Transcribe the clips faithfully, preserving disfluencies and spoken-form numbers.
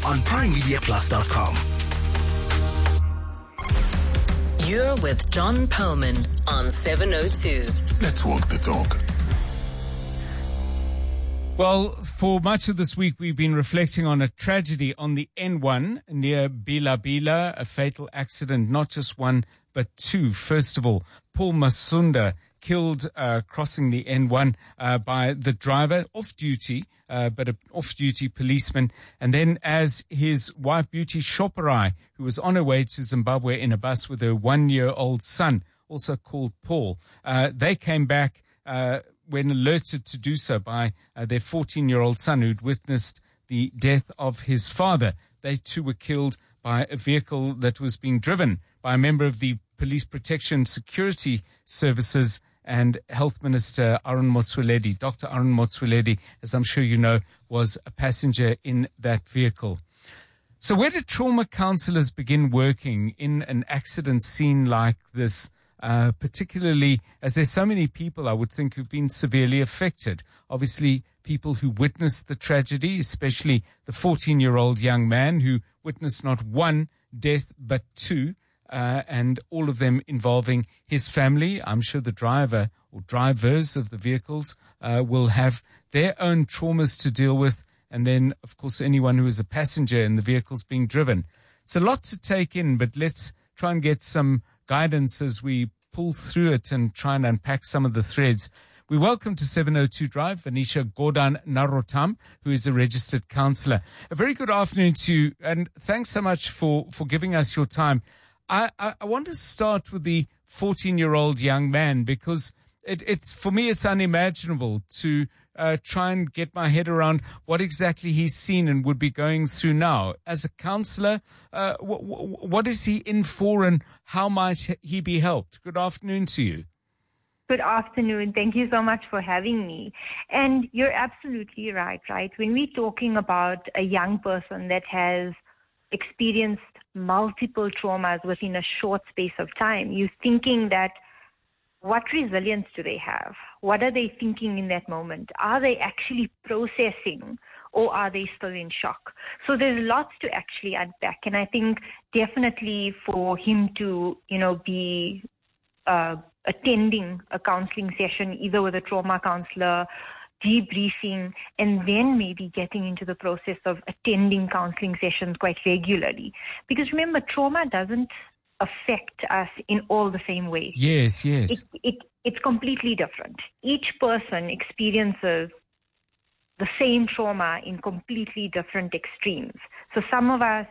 on prime media plus dot com. You're with John Perlman on seven oh two. Let's walk the talk. Well, for much of this week, we've been reflecting on a tragedy on the N one near Bila Bila, a fatal accident, not just one, but two. First of all, Paul Masunda killed uh, crossing the N one uh, by the driver, off-duty, uh, but an off-duty policeman. And then as his wife, Beauty Shoparai, who was on her way to Zimbabwe in a bus with her one-year-old son, also called Paul, uh, they came back uh, when alerted to do so by uh, their fourteen-year-old son who'd witnessed the death of his father. They too were killed by a vehicle that was being driven by a member of the Police Protection Security Services and Health Minister Aaron Motsoaledi. Doctor Aaron Motsoaledi, as I'm sure you know, was a passenger in that vehicle. So where do trauma counsellors begin working in an accident scene like this, uh, particularly as there's so many people, I would think, who've been severely affected? Obviously, people who witnessed the tragedy, especially the fourteen-year-old young man who witnessed not one death but two. Uh, and all of them involving his family. I'm sure the driver or drivers of the vehicles uh, will have their own traumas to deal with. And then, of course, anyone who is a passenger in the vehicles being driven. It's a lot to take in, but let's try and get some guidance as we pull through it and try and unpack some of the threads. We welcome to seven oh two Drive, Vanisha Godan Narottam, who is a registered counsellor. A very good afternoon to you, and thanks so much for, for giving us your time. I, I, I want to start with the fourteen-year-old young man because it, it's for me it's unimaginable to uh, try and get my head around what exactly he's seen and would be going through now. As a counsellor, uh, w- w- what is he in for and how might he be helped? Good afternoon to you. Good afternoon. Thank you so much for having me. And you're absolutely right, right? When we're talking about a young person that has experienced multiple traumas within a short space of time, you're thinking that what resilience do they have? What are they thinking in that moment? Are they actually processing or are they still in shock? So there's lots to actually unpack. And I think definitely for him to, you know, be uh, attending a counseling session, either with a trauma counselor, debriefing, and then maybe getting into the process of attending counseling sessions quite regularly. Because remember, trauma doesn't affect us in all the same way. Yes, yes. It, it, it's completely different. Each person experiences the same trauma in completely different extremes. So some of us,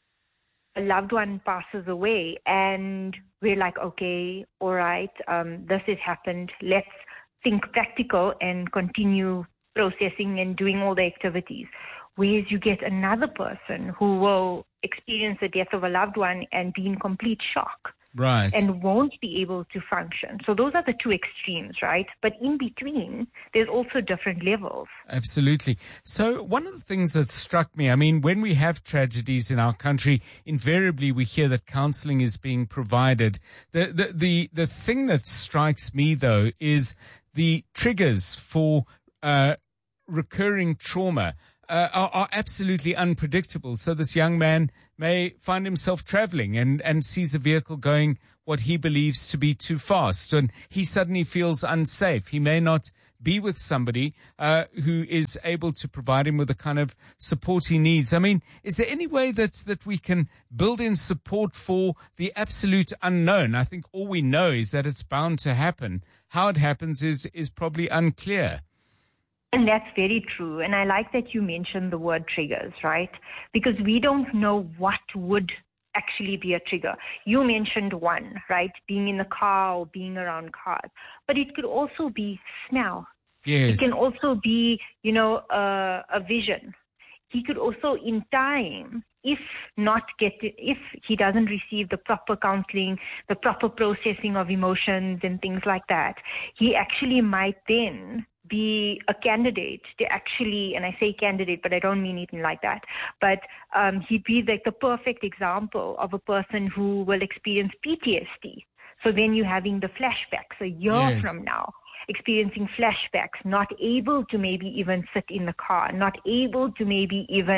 a loved one passes away and we're like, okay, all right, um, this has happened. Let's think practical and continue processing and doing all the activities. Whereas you get another person who will experience the death of a loved one and be in complete shock. Right. And won't be able to function. So those are the two extremes, right? But in between, there's also different levels. Absolutely. So one of the things that struck me, I mean, when we have tragedies in our country, invariably we hear that counseling is being provided. The, the, the, the thing that strikes me, though, is the triggers for uh, recurring trauma uh, are, are absolutely unpredictable. So this young man may find himself traveling and, and sees a vehicle going what he believes to be too fast, and he suddenly feels unsafe. He may not be with somebody uh, who is able to provide him with the kind of support he needs. I mean, is there any way that, that we can build in support for the absolute unknown? I think all we know is that it's bound to happen. How it happens is, is probably unclear. And that's very true. And I like that you mentioned the word triggers, right? Because we don't know what would actually be a trigger. You mentioned one, right? Being in the car or being around cars. But it could also be smell. Yes. It can also be, you know, a, a vision. He could also, in time, if not get, if he doesn't receive the proper counseling, the proper processing of emotions and things like that, he actually might then be a candidate to actually, and I say candidate, but I don't mean it like that, but um, he'd be like the perfect example of a person who will experience P T S D. So then you're having the flashbacks a year Yes. from now, experiencing flashbacks, not able to maybe even sit in the car, not able to maybe even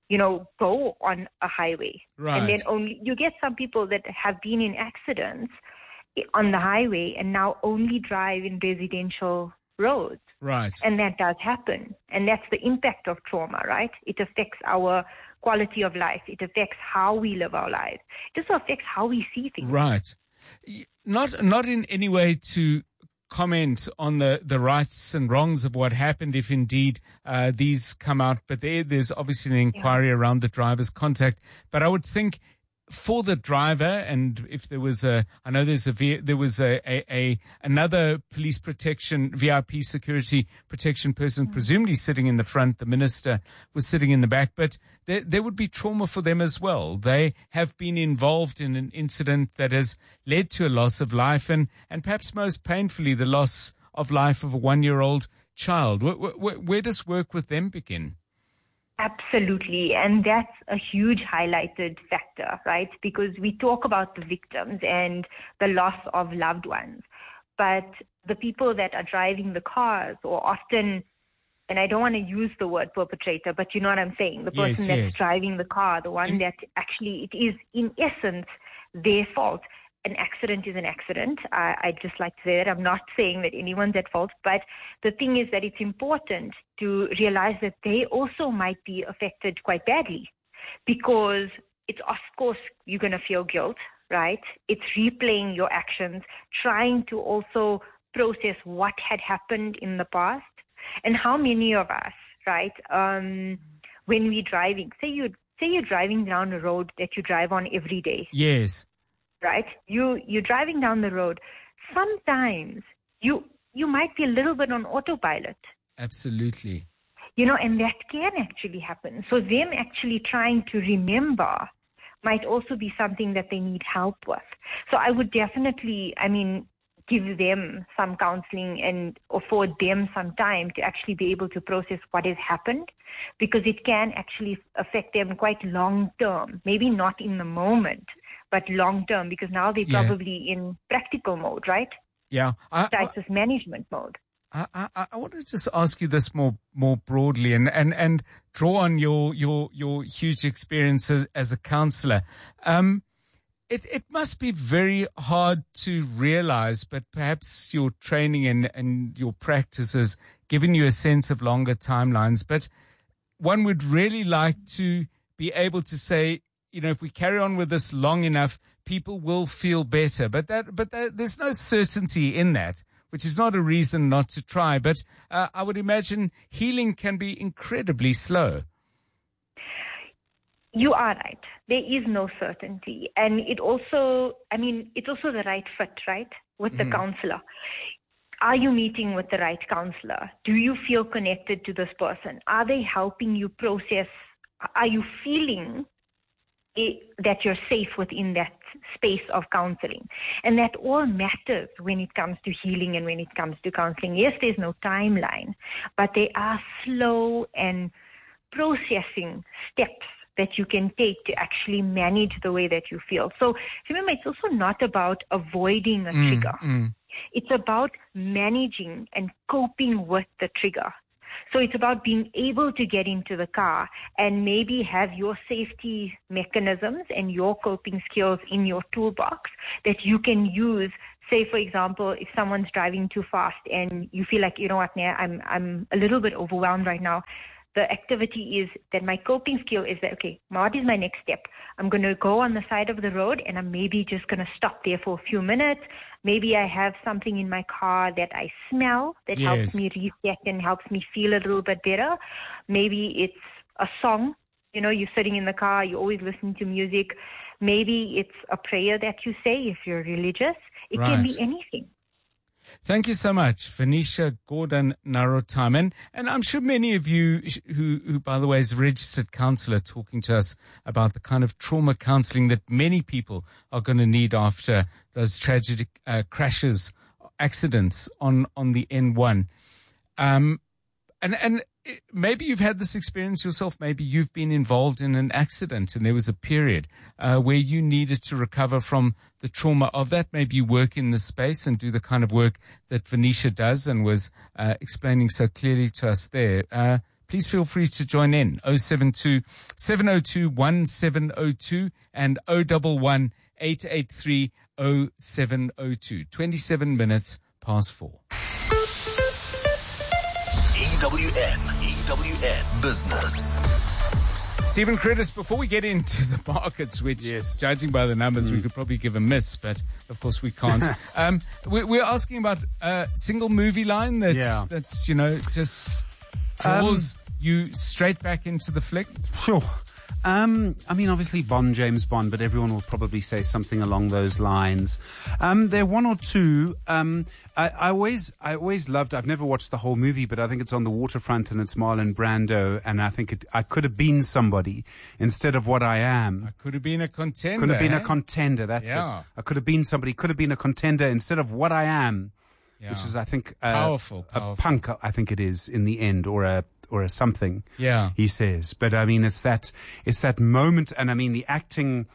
you know, go on a highway. Right. And then only, you get some people that have been in accidents on the highway and now only drive in residential roads. Right. And that does happen. And that's the impact of trauma, right? It affects our quality of life. It affects how we live our lives. It also affects how we see things. Right. Not, not in any way to comment on the, the rights and wrongs of what happened if indeed uh, these come out. But there, there's obviously an inquiry yeah. around the driver's contact. But I would think for the driver, and if there was a, I know there's a, there was a, a, a another police protection, V I P security protection person, mm-hmm. presumably sitting in the front. The minister was sitting in the back, but there, there would be trauma for them as well. They have been involved in an incident that has led to a loss of life, and, and perhaps most painfully, the loss of life of a one-year-old child. Where, where, where does work with them begin? Absolutely. And that's a huge highlighted factor, right? Because we talk about the victims and the loss of loved ones, but the people that are driving the cars, or often, and I don't want to use the word perpetrator, but you know what I'm saying, the person yes, that's yes. driving the car, the one In- that actually, it is in essence their fault. An accident is an accident. I, I'd just like to say that. I'm not saying that anyone's at fault, but the thing is that it's important to realize that they also might be affected quite badly, because it's, of course, you're going to feel guilt, right? It's replaying your actions, trying to also process what had happened in the past. And how many of us, right, um, when we're driving, say, you, say you're driving down a road that you drive on every day. Yes. Right? You, you're driving down the road. Sometimes you you might be a little bit on autopilot. Absolutely. You know, and that can actually happen. So them actually trying to remember might also be something that they need help with. So I would definitely, I mean, give them some counseling and afford them some time to actually be able to process what has happened, because it can actually affect them quite long term, maybe not in the moment, but long term, because now they're yeah. probably in practical mode, right? Yeah. I, Crisis I, management mode. I, I, I want to just ask you this more more broadly, and, and, and draw on your your your huge experience as, as a counselor. Um, it it must be very hard to realize, but perhaps your training and, and your practice has given you a sense of longer timelines. But one would really like to be able to say, you know, if we carry on with this long enough, people will feel better. But that, but that, there's no certainty in that, which is not a reason not to try. But uh, I would imagine healing can be incredibly slow. You are right. There is no certainty. And it also, I mean, it's also the right fit, right, with mm-hmm. the counselor. Are you meeting with the right counselor? Do you feel connected to this person? Are they helping you process? Are you feeling that you're safe within that space of counseling? And that all matters when it comes to healing and when it comes to counseling. Yes, there's no timeline, but there are slow and processing steps that you can take to actually manage the way that you feel. So remember, it's also not about avoiding a mm, trigger. Mm. It's about managing and coping with the trigger. So it's about being able to get into the car and maybe have your safety mechanisms and your coping skills in your toolbox that you can use. Say, for example, if someone's driving too fast and you feel like, you know what, Nair, I'm I'm a little bit overwhelmed right now. The activity is that my coping skill is that, okay, what is my next step? I'm going to go on the side of the road and I'm maybe just going to stop there for a few minutes. Maybe I have something in my car that I smell that yes. helps me reset and helps me feel a little bit better. Maybe it's a song. You know, you're sitting in the car, you always listen to music. Maybe it's a prayer that you say if you're religious. It right. can be anything. Thank you so much, Venetia Gordon Narottam. And, and I'm sure many of you who, who, by the way, is a registered counsellor talking to us about the kind of trauma counselling that many people are going to need after those tragic uh, crashes, accidents on, on the N one. Um, and, and maybe you've had this experience yourself. Maybe you've been involved in an accident and there was a period uh, where you needed to recover from the trauma of that. Maybe you work in this space and do the kind of work that Venetia does and was uh, explaining so clearly to us there. Uh, please feel free to join in. oh seven two, seven oh two, one seven oh two and oh one one, eight eight three, oh seven oh two. twenty-seven minutes past four. E W N, E W N Business. Stephen Curtis, before we get into the markets, which, Yes. judging by the numbers, Mm. we could probably give a miss, but of course we can't. um, we, we're asking about a single movie line that's, Yeah. that's you know, just draws you straight back into the flick. Sure. Um, I mean, obviously Bond, James Bond, but everyone will probably say something along those lines. Um, there are one or two. Um, I, I always, I always loved. I've never watched the whole movie, but I think it's on the waterfront and it's Marlon Brando, and I think it, I could have been somebody instead of what I am. I could have been a contender. Could have been eh? a contender. That's Yeah. it. I could have been somebody. Could have been a contender instead of what I am, Yeah. which is, I think, uh, Powerful, a powerful. punk. I think it is in the end, or a or a something. Yeah. He says. But I mean, it's that, it's that moment. And I mean, the acting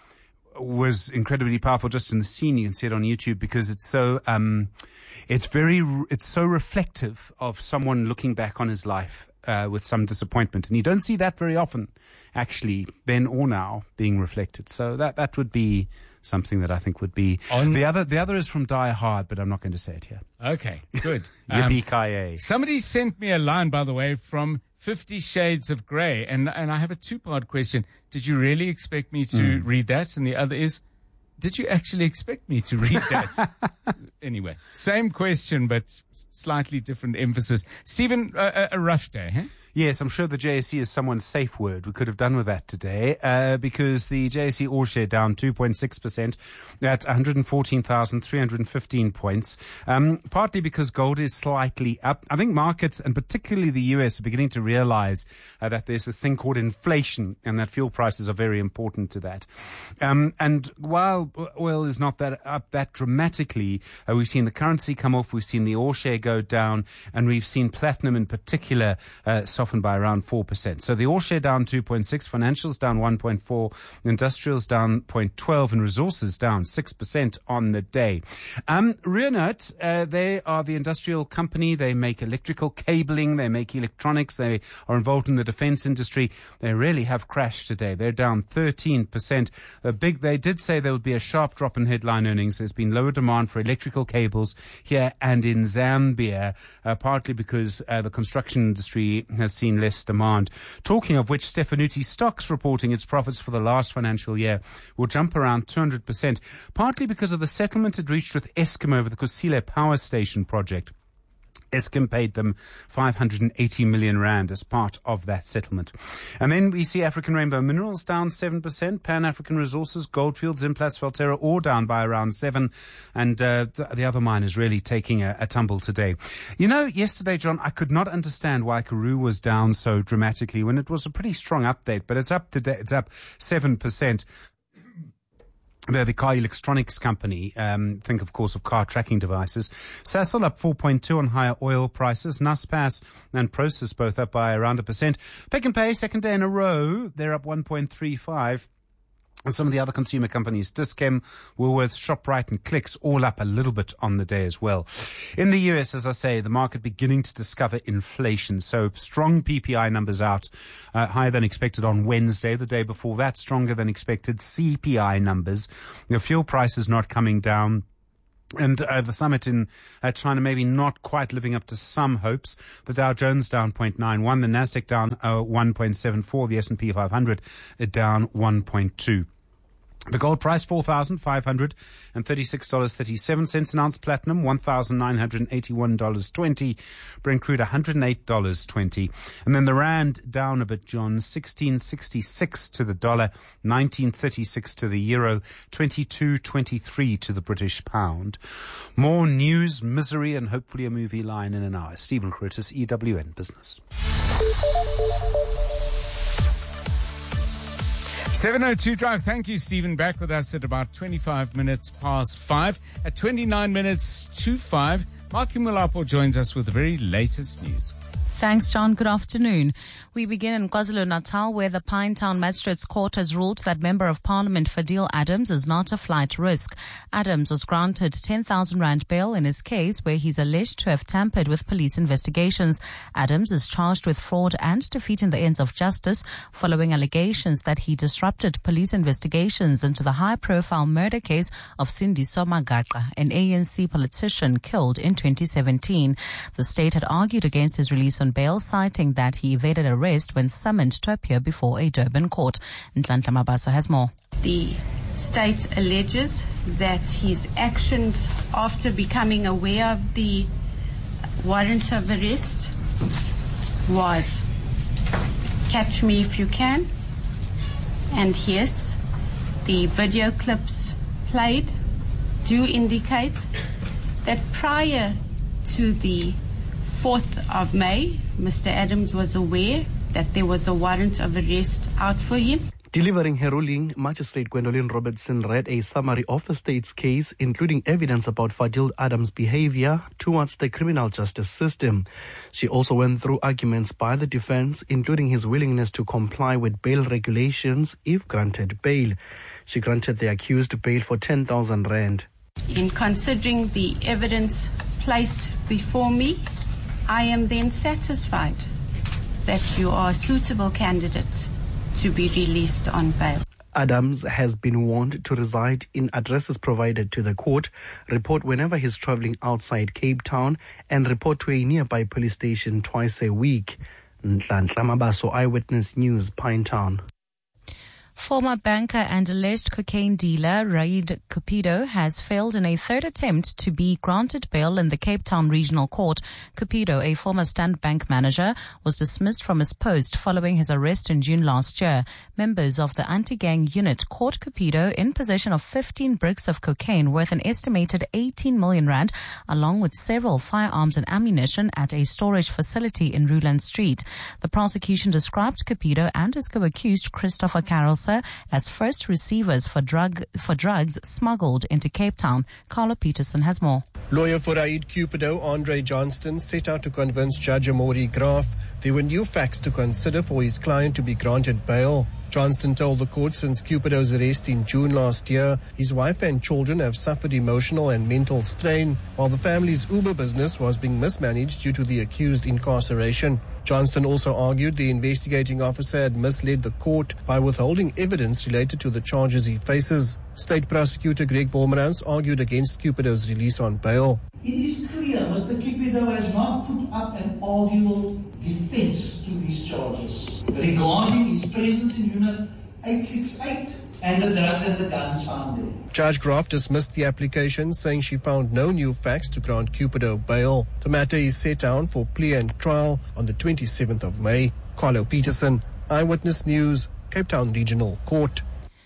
was incredibly powerful just in the scene. You can see it on YouTube because it's so, um, it's very, it's so reflective of someone looking back on his life, uh, with some disappointment. And you don't see that very often, actually, then or now, being reflected. So that, that would be something that I think would be. On- the other, the other is from Die Hard, but I'm not going to say it here. Okay, good. Um, Yippee-ki-yay. Somebody sent me a line, by the way, from Fifty Shades of Grey, and, and I have a two-part question. Did you really expect me to Mm. read that? And the other is, did you actually expect me to read that? Anyway, same question, but slightly different emphasis. Stephen, uh, a rough day, huh? Yes, I'm sure the J S E is someone's safe word. We could have done with that today, uh, because the J S E All Share down two point six percent at one hundred fourteen thousand three hundred fifteen points. Um, partly because gold is slightly up. I think markets, and particularly the U S, are beginning to realize uh, that there's this thing called inflation, and that fuel prices are very important to that. Um, and while oil is not that up that dramatically, uh, we've seen the currency come off, we've seen the All Share go down, and we've seen platinum in particular uh, softened by around four percent. So the All Share down two point six, financials down one point four, industrials down zero point one two, and resources down six percent on the day. Um, Reunert, uh, they are the industrial company. They make electrical cabling. They make electronics. They are involved in the defense industry. They really have crashed today. They're down thirteen percent. A big, they did say there would be a sharp drop in headline earnings. There's been lower demand for electrical cables here and in Zambia, uh, partly because uh, the construction industry has seen less demand. Talking of which, Stefanuti Stocks reporting its profits for the last financial year will jump around two hundred percent, partly because of the settlement it reached with Eskom over the Kusile Power Station project. Eskom paid them five hundred eighty million rand as part of that settlement. And then we see African Rainbow Minerals down seven percent, Pan-African Resources, Goldfields, Implats, Valterra all down by around seven, and uh, the, the other mine is really taking a, a tumble today. You know, yesterday, John, I could not understand why Karoo was down so dramatically when it was a pretty strong update, but it's up today, it's up seven percent. They're the car electronics company. Um, think, of course, of car tracking devices. Sasol up four point two on higher oil prices. Naspers and Prosus both up by around a percent. Pick n Pay, second day in a row, they're up one point three five. And some of the other consumer companies, Dis-Chem, Woolworths, ShopRite and Clicks, all up a little bit on the day as well. In the U S, as I say, the market beginning to discover inflation. So strong P P I numbers out, uh, higher than expected on Wednesday. The day before that, stronger than expected C P I numbers. The fuel prices not coming down. And uh, the summit in uh, China maybe not quite living up to some hopes. The Dow Jones down zero point nine one, the Nasdaq down uh, one point seven four, the S and P five hundred uh, down one point two. The gold price, four thousand five hundred thirty-six dollars and thirty-seven cents an ounce. Platinum, one thousand nine hundred eighty-one dollars and twenty cents. Brent crude, one hundred eight dollars and twenty cents. And then the rand down a bit, John. sixteen sixty-six to the dollar, nineteen thirty-six to the euro, twenty-two twenty-three to the British pound. More news, misery, and hopefully a movie line in an hour. Stephen Curtis, E W N Business. seven oh two Drive. Thank you, Stephen. Back with us at about twenty-five minutes past five. At twenty-nine minutes to five, Mark Mulapo joins us with the very latest news. Thanks, John. Good afternoon. We begin in KwaZulu-Natal, where the Pinetown Magistrates Court has ruled that Member of Parliament Fadil Adams is not a flight risk. Adams was granted ten thousand rand bail in his case, where he's alleged to have tampered with police investigations. Adams is charged with fraud and defeating the ends of justice following allegations that he disrupted police investigations into the high-profile murder case of Sindiso Magaqa, an A N C politician killed in twenty seventeen. The state had argued against his release on bail, citing that he evaded arrest when summoned to appear before a Durban court. Nhlanhla Mabaso has more. The state alleges that his actions after becoming aware of the warrant of arrest was catch me if you can. And yes, the video clips played do indicate that prior to the fourth of May, Mister Adams was aware that there was a warrant of arrest out for him. Delivering her ruling, Magistrate Gwendolyn Robertson read a summary of the state's case, including evidence about Fadil Adams' behavior towards the criminal justice system. She also went through arguments by the defense, including his willingness to comply with bail regulations if granted bail. She granted the accused bail for ten thousand rand. In considering the evidence placed before me, I am then satisfied that you are a suitable candidate to be released on bail. Adams has been warned to reside in addresses provided to the court, report whenever he's traveling outside Cape Town, and report to a nearby police station twice a week. Nhlanhla Mabaso, Eyewitness News, Pinetown. Former banker and alleged cocaine dealer Raid Cupido has failed in a third attempt to be granted bail in the Cape Town Regional Court. Cupido, a former Standard Bank manager, was dismissed from his post following his arrest in June last year. Members of the anti-gang unit caught Cupido in possession of fifteen bricks of cocaine worth an estimated eighteen million rand, along with several firearms and ammunition at a storage facility in Ruland Street. The prosecution described Cupido and his co-accused Christopher Carroll as first receivers for drug for drugs smuggled into Cape Town. Carlo Peterson has more. Lawyer for Raid Cupido, Andre Johnston, set out to convince Judge Amori Graaf there were new facts to consider for his client to be granted bail. Johnston told the court since Cupido's arrest in June last year, his wife and children have suffered emotional and mental strain, while the family's Uber business was being mismanaged due to the accused incarceration. Johnston also argued the investigating officer had misled the court by withholding evidence related to the charges he faces. State Prosecutor Greg Vormerans argued against Cupido's release on bail. It is clear Mister Cupido has not put up an arguable defense to these charges regarding his presence in Unit eight sixty-eight and the drugs and the guns found there. Judge Graaf dismissed the application, saying she found no new facts to grant Cupido bail. The matter is set down for plea and trial on the twenty-seventh of May. Carlo Peterson, Eyewitness News, Cape Town Regional Court.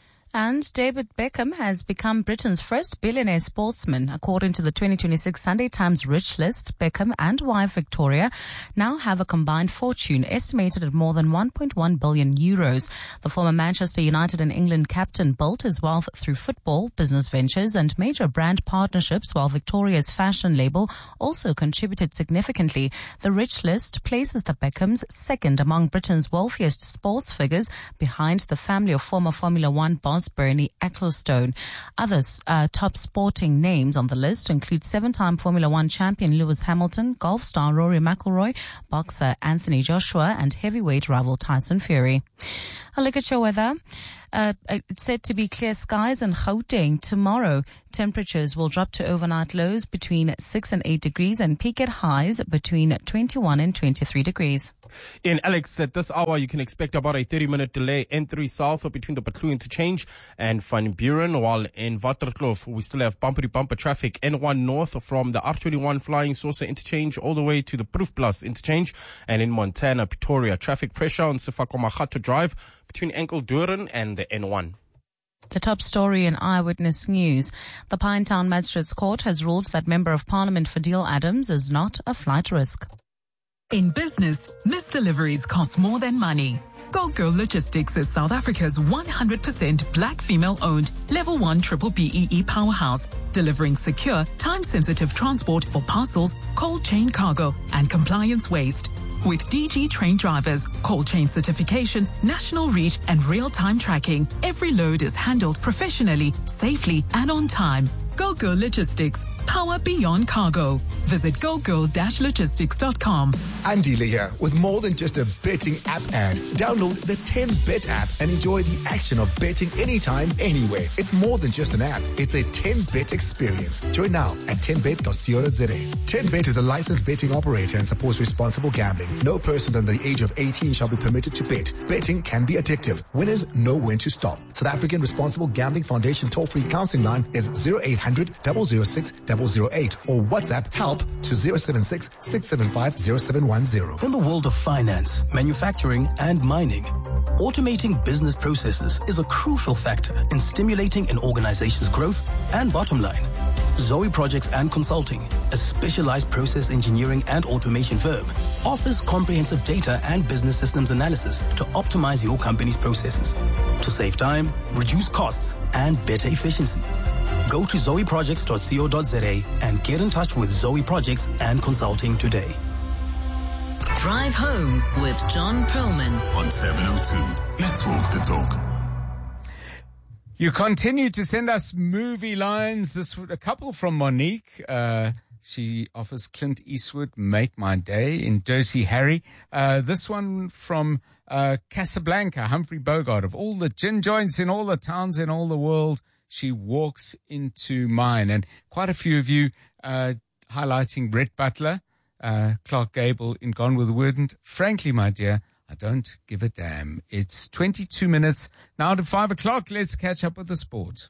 And David Beckham has become Britain's first billionaire sportsman. According to the twenty twenty-six Sunday Times Rich List, Beckham and wife Victoria now have a combined fortune estimated at more than one point one billion euros. The former Manchester United and England captain built his wealth through football, business ventures and major brand partnerships, while Victoria's fashion label also contributed significantly. The Rich List places the Beckhams second among Britain's wealthiest sports figures, behind the family of former Formula One boss Bernie Ecclestone. Other uh, top sporting names on the list include seven-time Formula One champion Lewis Hamilton, golf star Rory McIlroy, boxer Anthony Joshua, and heavyweight rival Tyson Fury. A look at your weather. Uh, it's said to be clear skies in Gauteng tomorrow. Temperatures will drop to overnight lows between six and eight degrees and peak at highs between twenty-one and twenty-three degrees. In Alex, at this hour, you can expect about a thirty-minute delay N three south between the Patlu interchange and Van Buren, while in Waterkloof, we still have bumper-to-bumper traffic. N one north from the R twenty-one Flying Saucer interchange all the way to the Proof Plus interchange. And in Montana, Pretoria, traffic pressure on Sefako-Makgatho Drive between Enkeldoorn and the N one. The top story in Eyewitness News. The Pinetown Magistrates Court has ruled that Member of Parliament Fadil Adams is not a flight risk. In business, missed deliveries cost more than money. GoGo Logistics is South Africa's one hundred percent black female-owned Level one Triple B E E powerhouse, delivering secure, time-sensitive transport for parcels, cold chain cargo, and compliance waste. With D G trained drivers, cold chain certification, national reach, and real-time tracking, every load is handled professionally, safely, and on time. Go Girl Logistics. Power beyond cargo. Visit go girl dash logistics dot com. Andile here with more than just a betting app ad. Download the ten bet app and enjoy the action of betting anytime, anywhere. It's more than just an app. It's a ten bet experience. Join now at ten bet dot co dot za. ten bet is a licensed betting operator and supports responsible gambling. No person under the age of eighteen shall be permitted to bet. Betting can be addictive. Winners know when to stop. South African Responsible Gambling Foundation toll-free counseling line is zero eight hundred, zero zero six, zero zero eight or WhatsApp help to zero seven six, six seven five, zero seven one zero. In the world of finance, manufacturing, and mining, automating business processes is a crucial factor in stimulating an organization's growth and bottom line. Zoe Projects and Consulting, a specialized process engineering and automation firm, offers comprehensive data and business systems analysis to optimize your company's processes, to save time, reduce costs, and better efficiency. Go to zoe projects dot co dot za and get in touch with Zoe Projects and Consulting today. Drive Home with John Perlman on seven oh two. Let's walk the talk. You continue to send us movie lines. This a couple from Monique. Uh, she offers Clint Eastwood, Make My Day in Dirty Harry. Uh, this one from uh, Casablanca, Humphrey Bogart. Of all the gin joints in all the towns in all the world, she walks into mine. And quite a few of you uh, highlighting Rhett Butler, uh, Clark Gable in Gone with the Wind. Frankly, my dear, I don't give a damn. It's twenty-two minutes now to five o'clock. Let's catch up with the sport.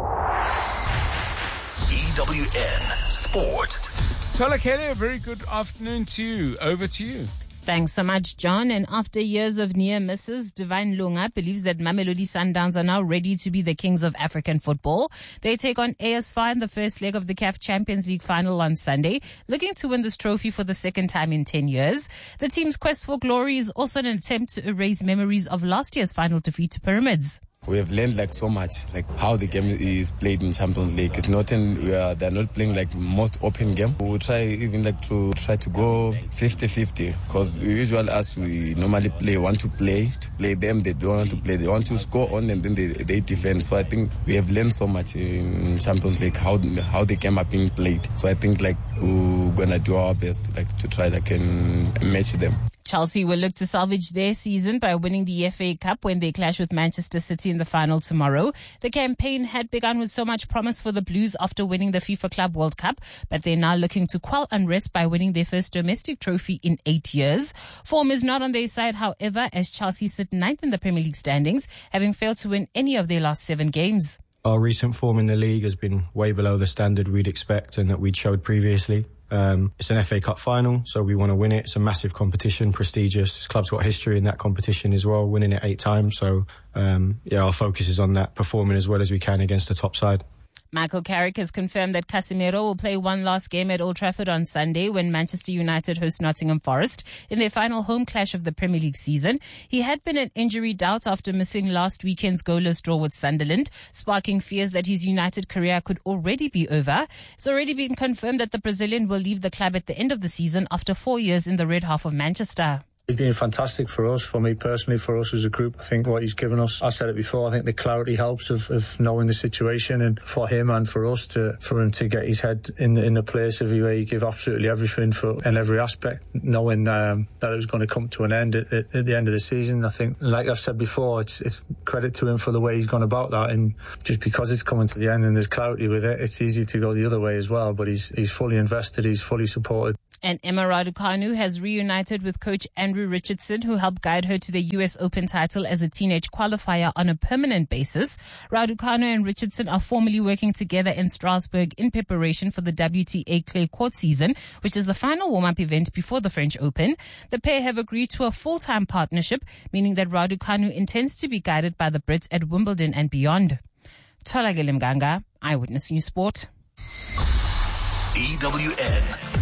E W N Sport. Tola Kelly, a very good afternoon to you. Over to you. Thanks so much, John. And after years of near misses, Divine Lunga believes that Mamelodi Sundowns are now ready to be the kings of African football. They take on A S F A in the first leg of the C A F Champions League final on Sunday, looking to win this trophy for the second time in ten years. The team's quest for glory is also an attempt to erase memories of last year's final defeat to Pyramids. We have learned like so much, like how the game is played in Champions League. It's not in, we are, they're not playing like most open game. We will try even like to try to go fifty-fifty because we usually as we normally play, want to play, to play them, they don't want to play. They want to score on and then they, they defend. So I think we have learned so much in Champions League, how, how the game are being played. So I think like we're going to do our best like to try like and match them. Chelsea will look to salvage their season by winning the F A Cup when they clash with Manchester City in the final tomorrow. The campaign had begun with so much promise for the Blues after winning the FIFA Club World Cup, but they're now looking to quell unrest by winning their first domestic trophy in eight years. Form is not on their side, however, as Chelsea sit ninth in the Premier League standings, having failed to win any of their last seven games. Our recent form in the league has been way below the standard we'd expect and that we'd showed previously. Um, it's an F A Cup final, so we want to win it. It's a massive competition, prestigious. This club's got history in that competition as well, winning it eight times. So, um, yeah, our focus is on that, performing as well as we can against the top side. Michael Carrick has confirmed that Casemiro will play one last game at Old Trafford on Sunday when Manchester United host Nottingham Forest in their final home clash of the Premier League season. He had been an injury doubt after missing last weekend's goalless draw with Sunderland, sparking fears that his United career could already be over. It's already been confirmed that the Brazilian will leave the club at the end of the season after four years in the red half of Manchester. He's been fantastic for us, for me personally, for us as a group. I think what he's given us, I've said it before, I think the clarity helps of, of knowing the situation, and for him and for us to, for him to get his head in the, in the place of where he give absolutely everything for in every aspect, knowing um, that it was going to come to an end at, at, at the end of the season. I think, like I've said before, it's, it's credit to him for the way he's gone about that, and just because it's coming to the end and there's clarity with it, it's easy to go the other way as well, but he's, he's fully invested, he's fully supported. And Emma Raducanu has reunited with coach Andrew Richardson, who helped guide her to the U S Open title as a teenage qualifier on a permanent basis. Raducanu and Richardson are formally working together in Strasbourg in preparation for the W T A clay court season, which is the final warm-up event before the French Open. The pair have agreed to a full-time partnership, meaning that Raducanu intends to be guided by the Brits at Wimbledon and beyond. Tola Mganga, Eyewitness News Sport. E W N